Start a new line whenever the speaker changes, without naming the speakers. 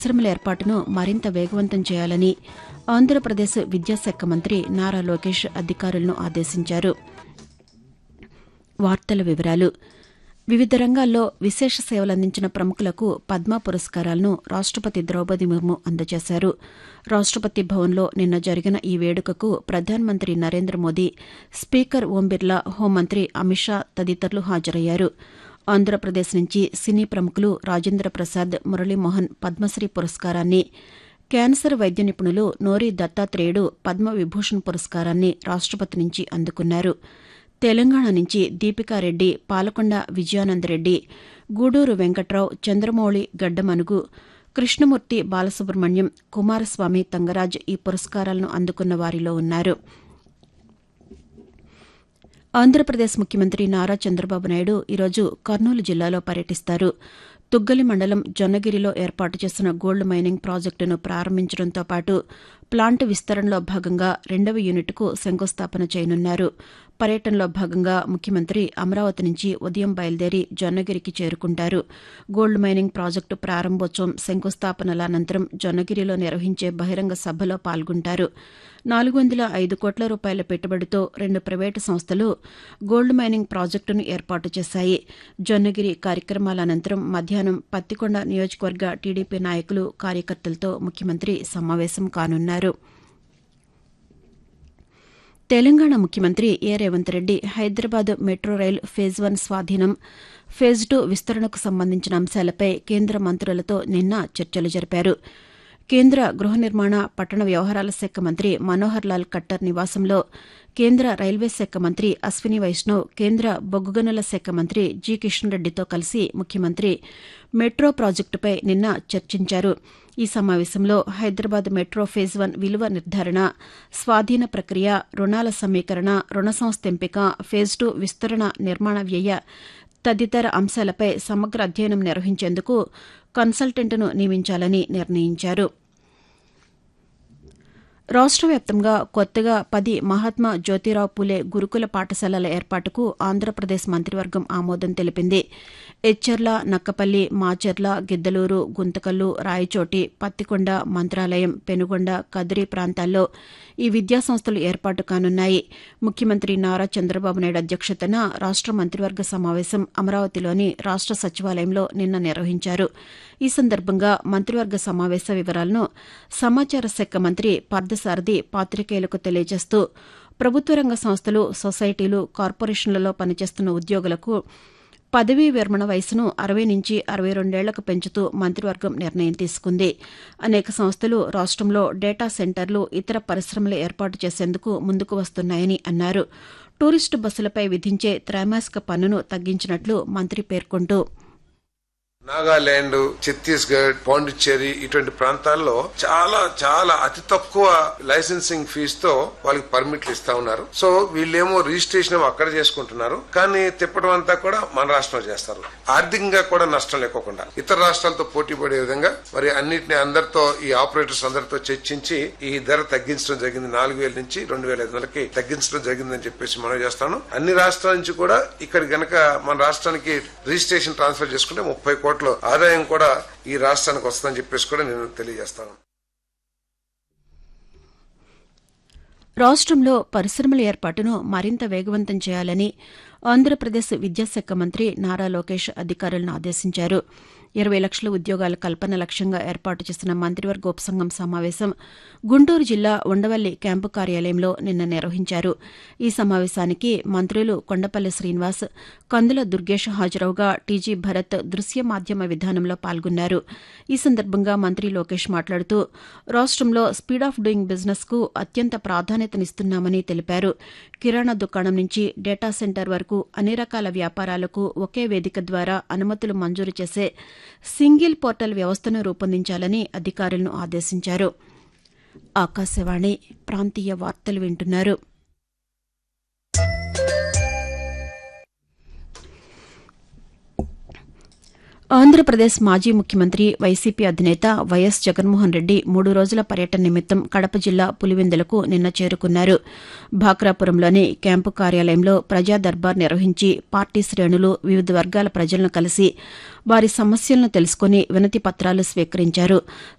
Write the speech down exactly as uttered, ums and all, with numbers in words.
పరిశ్రమల ఏర్పాటును మరింత వేగవంతం చేయాలని ఆంధ్రప్రదేశ్ విద్యాశాఖ మంత్రి నారా లోకేష్ అధికారులను ఆదేశించారు. వార్తల వివరాలు. వివిధ రంగాల్లో విశేష సేవలందించిన ప్రముఖులకు పద్మ పురస్కారాలను రాష్టపతి ద్రౌపది ముర్ము అందజేశారు. రాష్టపతి భవన్లో నిన్న జరిగిన ఈ వేడుకకు ప్రధానమంత్రి నరేంద్ర మోదీ, స్పీకర్ ఓం బిర్లా, హోంమంత్రి అమిత్ షా తదితరులు హాజరయ్యారు. ఆంధ్రప్రదేశ్ నుంచి సినీ ప్రముఖులు రాజేంద్ర ప్రసాద్, మురళీమోహన్ పద్మశ్రీ పురస్కారాన్ని, క్యాన్సర్ వైద్య నిపుణులు నోరి దత్తాత్రేయుడు పద్మవిభూషణ్ పురస్కారాన్ని రాష్టపతి నుంచి అందుకున్నారు. తెలంగాణ నుంచి దీపికారెడ్డి, పాలకొండ విజయానందరెడ్డి, గూడూరు వెంకట్రావు, చంద్రమౌళి గడ్డమనుగు, కృష్ణమూర్తి బాలసుబ్రహ్మణ్యం, కుమారస్వామి తంగరాజ్ ఈ పురస్కారాలను అందుకున్న వారిలో ఉన్నారు. ఆంధ్రప్రదేశ్ ముఖ్యమంత్రి నారా చంద్రబాబు నాయుడు ఈరోజు కర్నూలు జిల్లాలో పర్యటిస్తారు. తుగ్గలి మండలం జొన్నగిరిలో ఏర్పాటు చేసిన గోల్డ్ మైనింగ్ ప్రాజెక్టును ప్రారంభించడంతో పాటు ప్లాంట్ విస్తరణలో భాగంగా రెండవ యూనిట్కు శంకుస్థాపన చేయనున్నారు. పర్యటనలో భాగంగా ముఖ్యమంత్రి అమరావతి నుంచి ఉదయం బయలుదేరి జొన్నగిరికి చేరుకుంటారు. గోల్డ్ మైనింగ్ ప్రాజెక్టు ప్రారంభోత్సవం, శంకుస్థాపనల అనంతరం జొన్నగిరిలో నిర్వహించే బహిరంగ సభలో పాల్గొంటారు. నాలుగు వందల ఐదు కోట్ల రూపాయల పెట్టుబడితో రెండు ప్రైవేటు సంస్థలు గోల్డ్ మైనింగ్ ప్రాజెక్టును ఏర్పాటు చేశాయి. జొన్నగిరి కార్యక్రమాల అనంతరం మధ్యాహ్నం పత్తికొండ నియోజకవర్గ టీడీపీ నాయకులు, కార్యకర్తలతో ముఖ్యమంత్రి సమావేశం కానున్నారు. తెలంగాణ ముఖ్యమంత్రి ఏ Revanth Reddy Hyderabad metro rail phase one స్వాధీనం, ఫేజ్ టూ విస్తరణకు సంబంధించిన అంశాలపై కేంద్ర మంత్రులతో నిన్న చర్చలు జరిపారు. కేంద్ర గృహ నిర్మాణ, పట్టణ వ్యవహారాల శాఖ మంత్రి మనోహర్ లాల్ ఖట్టర్ నివాసంలో కేంద్ర రైల్వే శాఖ మంత్రి అశ్విని వైష్ణవ్, కేంద్ర బొగ్గు గనుల శాఖ మంత్రి జి కిషన్ రెడ్డితో కలిసి ముఖ్యమంత్రి మెట్రో ప్రాజెక్టుపై నిన్న చర్చించారు. ఈ సమావేశంలో హైదరాబాద్ మెట్రో ఫేజ్ వన్ విలువ నిర్ధారణ, స్వాధీన ప్రక్రియ, రుణాల సమీకరణ, రుణ సంస్థ ఎంపిక, ఫేజ్ టూ విస్తరణ నిర్మాణ వ్యయ తదితర అంశాలపై సమగ్ర అధ్యయనం నిర్వహించేందుకు కన్సల్టెంట్ను నియమించాలని నిర్ణయించారు. రాష్ట్ర వ్యాప్తంగా కొత్తగా పది మహాత్మా జ్యోతిరావు పూలే గురుకుల పాఠశాలల ఏర్పాటుకు ఆంధ్రప్రదేశ్ మంత్రివర్గం ఆమోదం తెలిపింది. ఎచ్చెర్ల, నక్కపల్లి, మాచర్ల, గిద్దలూరు, గుంతకల్లు, రాయచోటి, పత్తికొండ, మంత్రాలయం, పెనుగొండ, కదిరి ప్రాంతాల్లో ఈ విద్యాసంస్థలు ఏర్పాటు కానున్నాయి. ముఖ్యమంత్రి నారా చంద్రబాబు నాయుడు అధ్యక్షతన రాష్ట్ర మంత్రివర్గ సమావేశం అమరావతిలోని రాష్ట్ర సచివాలయంలో నిన్న నిర్వహించారు. ఈ సందర్భంగా మంత్రివర్గ సమావేశ వివరాలను సమాచార శాఖ మంత్రి పార్థసారథి పాతికేయులకు తెలియజేస్తూ ప్రభుత్వ రంగ సంస్థలు, సొసైటీలు, కార్పొరేషన్లలో పనిచేస్తున్న ఉద్యోగులకు పదవీ విరమణ వయసును అరవై నుంచి అరవై రెండేళ్లకు పెంచుతూ మంత్రివర్గం నిర్ణయం తీసుకుంది. అనేక సంస్థలు రాష్ట్రంలో డేటా సెంటర్లు, ఇతర పరిశ్రమలు ఏర్పాటు చేసేందుకు ముందుకు వస్తున్నాయని అన్నారు. టూరిస్టు బస్సులపై విధించే త్రైమాసిక పన్నును తగ్గించినట్లు మంత్రి పేర్కొంటూ,
నాగాలాండ్, ఛత్తీస్గఢ్, పాండిచ్చేరి ఇటువంటి ప్రాంతాల్లో చాలా చాలా అతి తక్కువ లైసెన్సింగ్ ఫీజుతో వాళ్ళకి పర్మిట్లు ఇస్తా ఉన్నారు. సో వీళ్ళేమో రిజిస్ట్రేషన్ అక్కడ చేసుకుంటున్నారు, కానీ తిప్పడం అంతా కూడా మన రాష్ట్రంలో చేస్తారు. ఆర్థికంగా కూడా నష్టం లేకోకుండా ఇతర రాష్ట్రాలతో పోటీ పడే విధంగా మరి అన్నింటినీ అందరితో, ఈ ఆపరేటర్స్ అందరితో చర్చించి ఈ ధర తగ్గించడం జరిగింది. నాలుగు వేల నుంచి రెండు వేల ఐదు వందలకి తగ్గించడం జరిగిందని చెప్పేసి మనం చేస్తాను. అన్ని రాష్ట్రాల నుంచి కూడా ఇక్కడ గనక మన రాష్ట్రానికి రిజిస్ట్రేషన్ ట్రాన్స్ఫర్ చేసుకుంటే ముప్పై కోట్ల ఆదాయం కూడా ఈ రాష్ట్రానికి వస్తుందని చెప్పేసి కూడా నేను తెలియజేస్తాను.
రాష్ట్రంలో పరిశ్రమల ఏర్పాటును మరింత వేగవంతం చేయాలని ఆంధ్రప్రదేశ్ విద్యాశాఖ మంత్రి నారా లోకేష్ అధికారులను ఆదేశించారు. ఇరవై లక్షల ఉద్యోగాల కల్పన లక్ష్యంగా ఏర్పాటు చేసిన మంత్రివర్గ ఉపసంఘం సమావేశం గుంటూరు జిల్లా ఉండవల్లి క్యాంపు కార్యాలయంలో నిన్న నిర్వహించారు. ఈ సమావేశానికి మంత్రులు కొండపల్లి శ్రీనివాస్, కందుల దుర్గేష్ హాజరవుగా టీజీ భరత్ దృశ్య మాధ్యమ విధానంలో పాల్గొన్నారు. ఈ సందర్భంగా మంత్రి లోకేష్ మాట్లాడుతూ రాష్ట్రంలో స్పీడ్ ఆఫ్ డూయింగ్ బిజినెస్ కు అత్యంత ప్రాధాన్యతనిస్తున్నామని తెలిపారు. కిరాణా దుకాణం నుంచి డేటా సెంటర్ వరకు అన్ని రకాల వ్యాపారాలకు ఒకే వేదిక ద్వారా అనుమతులు మంజూరు చేసే సింగిల్ పోర్టల్ వ్యవస్థను రూపొందించాలని అధికారులను ఆదేశించారు. ఆకాశవాణి ప్రాంతీయ వార్తలు వింటున్నారు. ఆంధ్రప్రదేశ్ మాజీ ముఖ్యమంత్రి వైసీపీ అధినేత వైఎస్ జగన్మోహన్ రెడ్డి మూడు రోజుల పర్యటన నిమిత్తం కడప జిల్లా పులివెందులకు నిన్న చేరుకున్నారు. భాక్రాపురంలోని క్యాంపు కార్యాలయంలో ప్రజా దర్బార్ నిర్వహించి పార్టీ శ్రేణులు, వివిధ వర్గాల ప్రజలను కలిసి వారి సమస్యలను తెలుసుకుని వినతి పత్రాలు స్వీకరించారు.